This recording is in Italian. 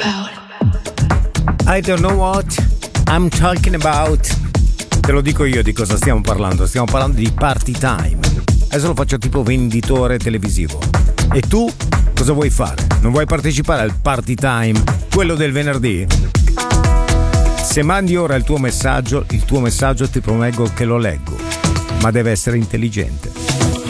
I don't know what I'm talking about. Te lo dico io di cosa stiamo parlando. Stiamo parlando di Party Time. Adesso lo faccio tipo venditore televisivo. E tu cosa vuoi fare? Non vuoi partecipare al Party Time, quello del venerdì? Se mandi ora il tuo messaggio ti prometto che lo leggo, ma deve essere intelligente.